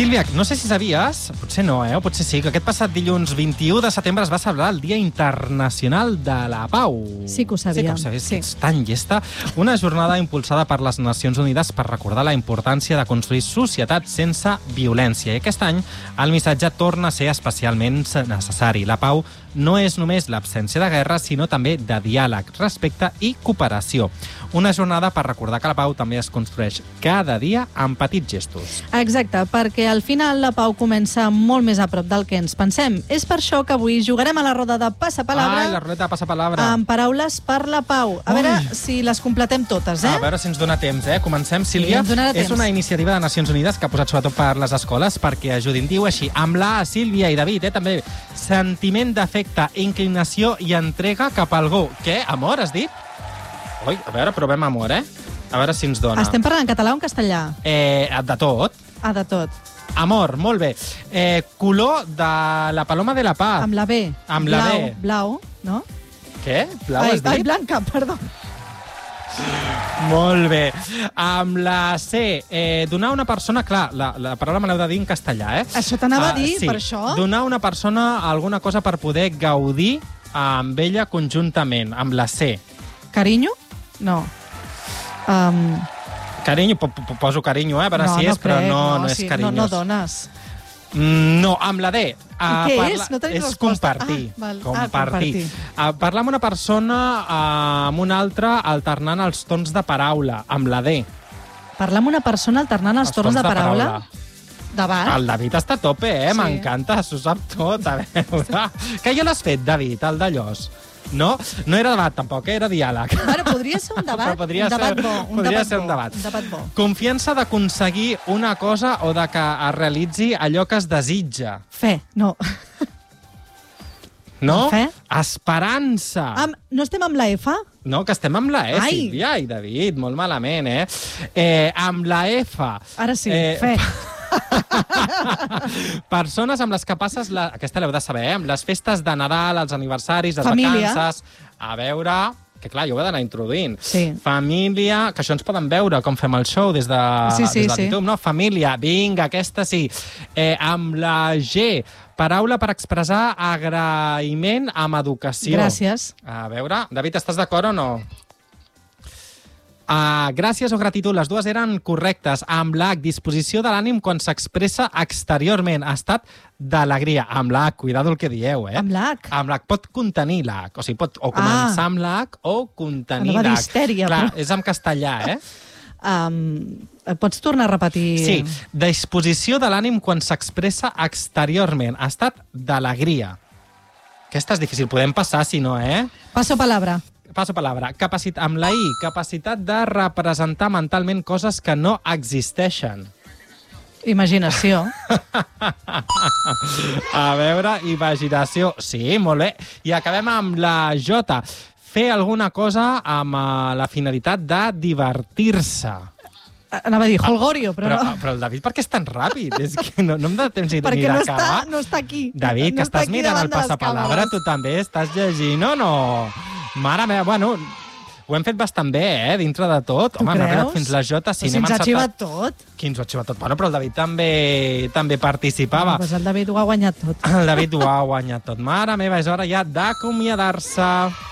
Sílvia, no sé si sabies, potser no, o potser sí, que aquest passat dilluns 21 de setembre es va celebrar el Dia Internacional de la Pau. Sí que ho sabia. Sí que ho sabies, sí. ets tan llesta. Una jornada impulsada per les Nacions Unides per recordar la importància de construir societats sense violència. I aquest any el missatge torna a ser especialment necessari. La pau no és només l'absència de guerra, sinó també de diàleg, respecte i cooperació. Una jornada per recordar que la pau també es construeix cada dia amb petits gestos. Exacte, perquè al final la pau comença molt més a prop del que ens pensem. És per això que avui jugarem a la roda de passapalabra. La ruleta de passapalabra. Amb paraules per la pau. A veure si les completem totes, A veure si ens dona temps, Comencem, Sílvia. ens donarà temps. És una iniciativa de Nacions Unides que ha posat sobretot per les escoles perquè ajudin. Diu així, amb la Sílvia i David, també. Sentiment d'afecte, inclinació i entrega cap a algú. Què? Amor, has dit? Ui, a veure, provem amor, A veure si ens dona. Estem parlant en català o en castellà? De tot. De tot. Amor, molt bé. Color de la Paloma de la Paz. Amb la B. Amb la B. Blau, no? Què? Blau has dit? Ai, blanca, perdó. Molt bé. Amb la C, donar a una persona... Clar, la paraula me l'heu de dir en castellà, Això t'anava a dir, sí. per això. Donar a una persona alguna cosa per poder gaudir amb ella conjuntament, amb la C. Carinyo? No. Carinyo, poso carinyo, a veure si és, però no és carinyós. No dones. No, amb la D. I què és? No tenim és resposta. compartir. Val. Compartir. Parlar amb una persona amb una altra alternant els torns de paraula, amb la D. Parlar amb una persona alternant els torns de paraula? Debat? El David està a tope, Sí. M'encanta, s'ho sap tot. A veure. Que ja l'has fet, David, el d'Allòs? No? No era debat, tampoc, era diàleg. Bueno, podria ser un debat. Podria ser un debat. Un debat bo. Confiança d'aconseguir una cosa o de que es realitzi allò que es desitja. Fe, no. No? Fe? Esperança. No estem amb la F? No, que estem amb la E, Ai. Sílvia i David, molt malament, amb la F. Ara sí, fe. Persones amb les que passes... Aquesta l'heu de saber, amb les festes de Nadal, els aniversaris, les Família. vacances... A veure... Que clar, jo ho he d'anar introduint. Sí. Família, que això ens poden veure com fem el show des de YouTube, no? Família, vinga, aquesta sí. Amb la G, paraula per expressar agraïment amb educació. Gràcies. A veure, David, estàs d'acord o no? Gràcies o gratitud, les dues eren correctes. Amb l'H, disposició de l'ànim quan s'expressa exteriorment. Ha estat d'alegria. Amb l'H, cuidado el que dieu, Amb l'H? Amb l'H pot contenir l'H. O sigui, pot o començar amb l'H o contenir Anava l'H. d'histèria, Clar, però... és en castellà, Pots tornar a repetir? Sí, disposició de l'ànim quan s'expressa exteriorment. Ha estat d'alegria. Aquesta és difícil. Podem passar, si no, Passo palabra. Passo palabra. Amb la I, capacitat de representar mentalment coses que no existeixen. Imaginació. A veure, imaginació. Sí, molt bé. I acabem amb la J. Fer alguna cosa amb la finalitat de divertir-se. Anava a dir holgorio, però no. Però el David, per què és tan ràpid? És que no em da temps ni Perquè d'acabar. no està aquí. David, que estàs mirant el passapalabra, tu també estàs llegint o no? Mare meva, bueno, ho hem fet bastant bé, dintre de tot. Tu Home, no creus? hem arribat fins la J. Si ens ha xivat tot. Qui ens ho ha xivat tot? Bueno, però el David també participava. Doncs el David ho ha guanyat tot. El David ho ha guanyat tot. Mare meva, és hora ja d'acomiadar-se.